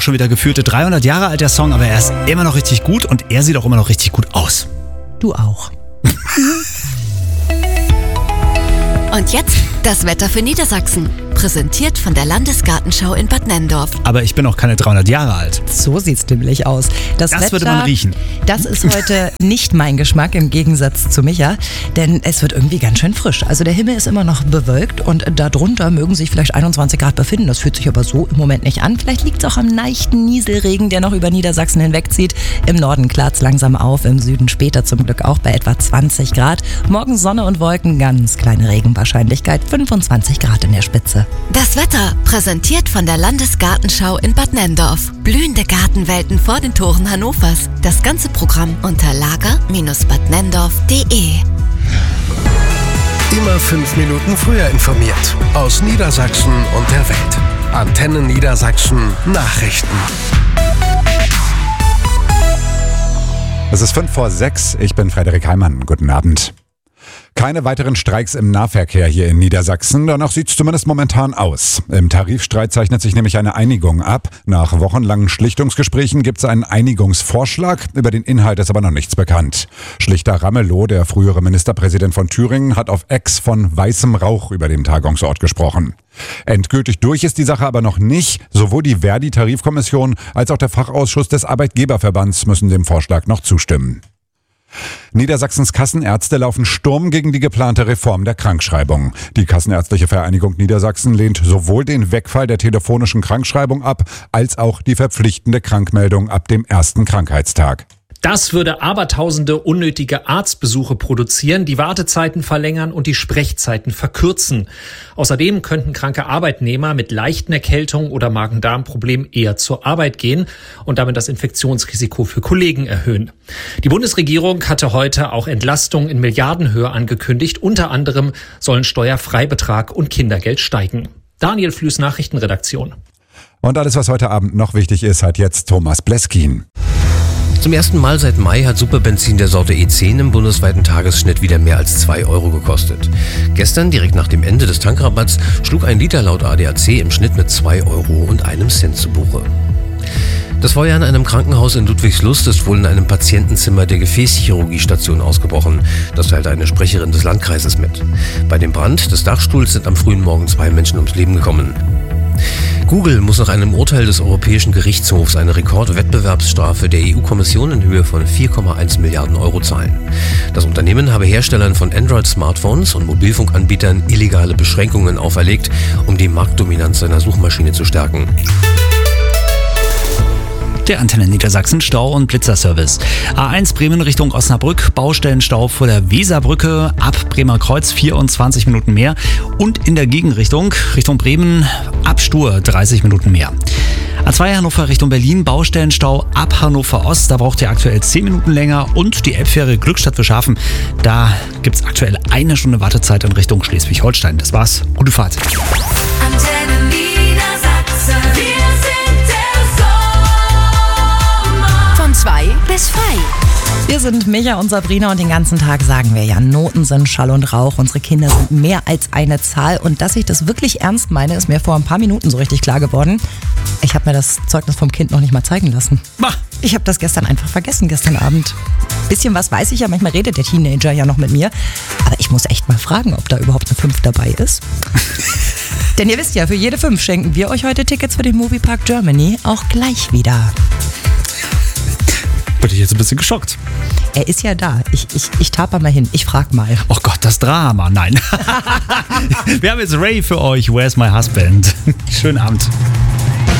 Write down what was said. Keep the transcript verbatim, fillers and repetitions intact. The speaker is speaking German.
auch schon wieder gefühlte dreihundert Jahre alt, der Song, aber er ist immer noch richtig gut und er sieht auch immer noch richtig gut aus. Du auch. Und jetzt das Wetter für Niedersachsen. Präsentiert von der Landesgartenschau in Bad Nenndorf. Aber ich bin noch keine dreihundert Jahre alt. So sieht's nämlich aus. Das, Das Wetter, würde man riechen. Das ist heute nicht mein Geschmack im Gegensatz zu Micha, denn es wird irgendwie ganz schön frisch. Also der Himmel ist immer noch bewölkt und darunter mögen sich vielleicht einundzwanzig Grad befinden. Das fühlt sich aber so im Moment nicht an. Vielleicht liegt es auch am leichten Nieselregen, der noch über Niedersachsen hinwegzieht. Im Norden klart es langsam auf, im Süden später zum Glück auch bei etwa zwanzig Grad. Morgen Sonne und Wolken, ganz kleine Regenwahrscheinlichkeit, fünfundzwanzig Grad in der Spitze. Das Wetter präsentiert von der Landesgartenschau in Bad Nenndorf. Blühende Gartenwelten vor den Toren Hannovers. Das ganze Programm unter lager Bindestrich bad nenndorf punkt de. Immer fünf Minuten früher informiert. Aus Niedersachsen und der Welt. Antenne Niedersachsen Nachrichten. Es ist fünf vor sechs. Ich bin Frederik Heimann. Guten Abend. Keine weiteren Streiks im Nahverkehr hier in Niedersachsen. Danach sieht es zumindest momentan aus. Im Tarifstreit zeichnet sich nämlich eine Einigung ab. Nach wochenlangen Schlichtungsgesprächen gibt es einen Einigungsvorschlag. Über den Inhalt ist aber noch nichts bekannt. Schlichter Ramelow, der frühere Ministerpräsident von Thüringen, hat auf Ex von weißem Rauch über dem Tagungsort gesprochen. Endgültig durch ist die Sache aber noch nicht. Sowohl die Verdi-Tarifkommission als auch der Fachausschuss des Arbeitgeberverbands müssen dem Vorschlag noch zustimmen. Niedersachsens Kassenärzte laufen Sturm gegen die geplante Reform der Krankschreibung. Die Kassenärztliche Vereinigung Niedersachsen lehnt sowohl den Wegfall der telefonischen Krankschreibung ab, als auch die verpflichtende Krankmeldung ab dem ersten Krankheitstag. Das würde abertausende unnötige Arztbesuche produzieren, die Wartezeiten verlängern und die Sprechzeiten verkürzen. Außerdem könnten kranke Arbeitnehmer mit leichten Erkältungen oder Magen-Darm-Problemen eher zur Arbeit gehen und damit das Infektionsrisiko für Kollegen erhöhen. Die Bundesregierung hatte heute auch Entlastungen in Milliardenhöhe angekündigt. Unter anderem sollen Steuerfreibetrag und Kindergeld steigen. Daniel Flüß, Nachrichtenredaktion. Und alles, was heute Abend noch wichtig ist, hat jetzt Thomas Bleskin. Zum ersten Mal seit Mai hat Superbenzin der Sorte E zehn im bundesweiten Tagesschnitt wieder mehr als zwei Euro gekostet. Gestern, direkt nach dem Ende des Tankrabatts, schlug ein Liter laut A D A C im Schnitt mit zwei Euro und einem Cent zu Buche. Das Feuer in einem Krankenhaus in Ludwigslust ist wohl in einem Patientenzimmer der Gefäßchirurgiestation ausgebrochen. Das teilte eine Sprecherin des Landkreises mit. Bei dem Brand des Dachstuhls sind am frühen Morgen zwei Menschen ums Leben gekommen. Google muss nach einem Urteil des Europäischen Gerichtshofs eine Rekordwettbewerbsstrafe der E U-Kommission in Höhe von vier Komma eins Milliarden Euro zahlen. Das Unternehmen habe Herstellern von Android-Smartphones und Mobilfunkanbietern illegale Beschränkungen auferlegt, um die Marktdominanz seiner Suchmaschine zu stärken. Der Antenne Niedersachsen Stau- und Blitzerservice. A eins Bremen Richtung Osnabrück, Baustellenstau vor der Weserbrücke, ab Bremer Kreuz vierundzwanzig Minuten mehr und in der Gegenrichtung Richtung Bremen ab Stur dreißig Minuten mehr. A zwei Hannover Richtung Berlin, Baustellenstau ab Hannover Ost, da braucht ihr aktuell zehn Minuten länger und die Elbfähre Glückstadt für Schafen, da gibt es aktuell eine Stunde Wartezeit in Richtung Schleswig-Holstein. Das war's, gute Fahrt. Antenne Niedersachsen, wir sind der Sommer. Von zwei bis frei. Wir sind Micha und Sabrina und den ganzen Tag sagen wir ja, Noten sind Schall und Rauch. Unsere Kinder sind mehr als eine Zahl. Und dass ich das wirklich ernst meine, ist mir vor ein paar Minuten so richtig klar geworden. Ich habe mir das Zeugnis vom Kind noch nicht mal zeigen lassen. Ich habe das gestern einfach vergessen, gestern Abend. Bisschen was weiß ich ja, manchmal redet der Teenager ja noch mit mir. Aber ich muss echt mal fragen, ob da überhaupt eine fünf dabei ist. Denn ihr wisst ja, für jede fünf schenken wir euch heute Tickets für den Moviepark Germany auch gleich wieder. Bin ich jetzt ein bisschen geschockt. Er ist ja da. Ich, ich, ich taper mal hin. Ich frag mal. Oh Gott, das Drama. Nein. Wir haben jetzt Ray für euch. Where's my husband? Schönen Abend.